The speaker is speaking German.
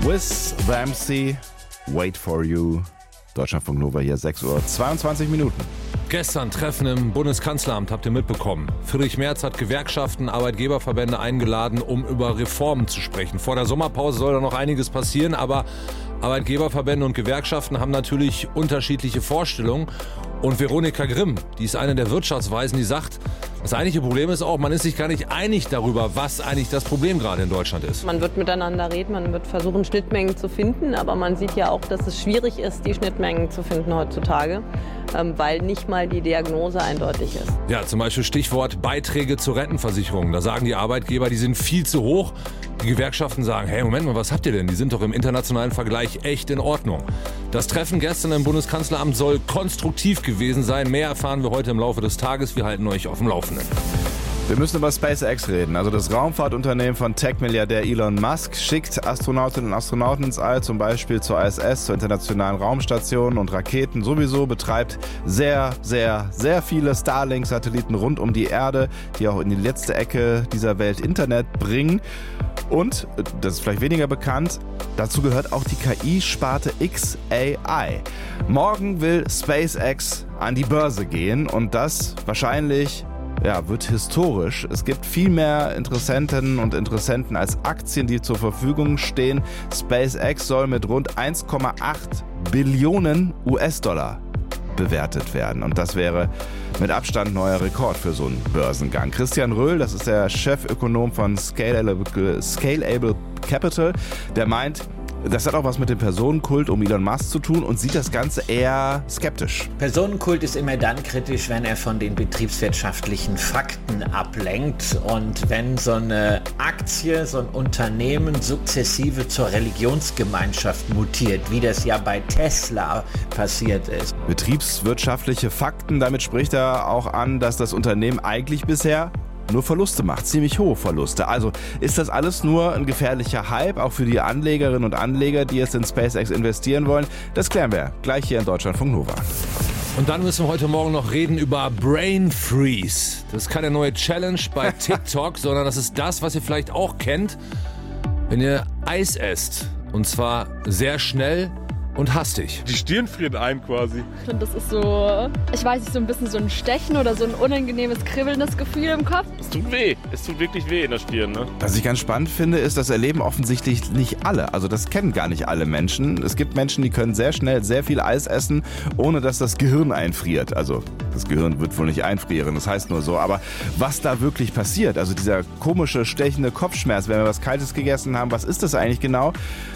With Ramsey, Wait for You. Deutschlandfunk Nova hier, 6:22 Uhr. Gestern Treffen im Bundeskanzleramt, habt ihr mitbekommen. Friedrich Merz hat Gewerkschaften, Arbeitgeberverbände eingeladen, um über Reformen zu sprechen. Vor der Sommerpause soll da noch einiges passieren, aber Arbeitgeberverbände und Gewerkschaften haben natürlich unterschiedliche Vorstellungen. Und Veronika Grimm, die ist eine der Wirtschaftsweisen, die sagt, das eigentliche Problem ist auch, man ist sich gar nicht einig darüber, was eigentlich das Problem gerade in Deutschland ist. Man wird miteinander reden, man wird versuchen, Schnittmengen zu finden, aber man sieht ja auch, dass es schwierig ist, die Schnittmengen zu finden heutzutage, weil nicht mal die Diagnose eindeutig ist. Ja, zum Beispiel Stichwort Beiträge zur Rentenversicherung. Da sagen die Arbeitgeber, die sind viel zu hoch. Die Gewerkschaften sagen, hey, Moment mal, was habt ihr denn? Die sind doch im internationalen Vergleich echt in Ordnung. Das Treffen gestern im Bundeskanzleramt soll konstruktiv gewesen sein. Mehr erfahren wir heute im Laufe des Tages. Wir halten euch auf dem Laufenden. Wir müssen über SpaceX reden. Also das Raumfahrtunternehmen von Tech-Milliardär Elon Musk schickt Astronautinnen und Astronauten ins All, zum Beispiel zur ISS, zur Internationalen Raumstation und Raketen sowieso, betreibt sehr, sehr, sehr viele Starlink-Satelliten rund um die Erde, die auch in die letzte Ecke dieser Welt Internet bringen. Und, das ist vielleicht weniger bekannt, dazu gehört auch die KI-Sparte XAI. Morgen will SpaceX an die Börse gehen und das wahrscheinlich wird historisch. Es gibt viel mehr Interessentinnen und Interessenten als Aktien, die zur Verfügung stehen. SpaceX soll mit rund 1,8 Billionen US-Dollar bewertet werden. Und das wäre mit Abstand neuer Rekord für so einen Börsengang. Christian Röhl, das ist der Chefökonom von Scalable Capital, der meint, das hat auch was mit dem Personenkult um Elon Musk zu tun und sieht das Ganze eher skeptisch. Personenkult ist immer dann kritisch, wenn er von den betriebswirtschaftlichen Fakten ablenkt und wenn so eine Aktie, so ein Unternehmen sukzessive zur Religionsgemeinschaft mutiert, wie das ja bei Tesla passiert ist. Betriebswirtschaftliche Fakten, damit spricht er auch an, dass das Unternehmen eigentlich bisher nur Verluste macht, ziemlich hohe Verluste. Also ist das alles nur ein gefährlicher Hype, auch für die Anlegerinnen und Anleger, die jetzt in SpaceX investieren wollen? Das klären wir gleich hier in Deutschlandfunk Nova. Und dann müssen wir heute Morgen noch reden über Brain Freeze. Das ist keine neue Challenge bei TikTok, sondern das ist das, was ihr vielleicht auch kennt, wenn ihr Eis esst. Und zwar sehr schnell und hastig. Die Stirn friert ein quasi. Und das ist so, ich weiß nicht, so ein bisschen so ein Stechen oder so ein unangenehmes, kribbelndes Gefühl im Kopf. Es tut weh. Es tut wirklich weh in der Stirn, ne? Was ich ganz spannend finde, ist, das erleben offensichtlich nicht alle. Also das kennen gar nicht alle Menschen. Es gibt Menschen, die können sehr schnell sehr viel Eis essen, ohne dass das Gehirn einfriert. Also das Gehirn wird wohl nicht einfrieren, das heißt nur so. Aber was da wirklich passiert, also dieser komische, stechende Kopfschmerz, wenn wir was Kaltes gegessen haben, was ist das eigentlich genau?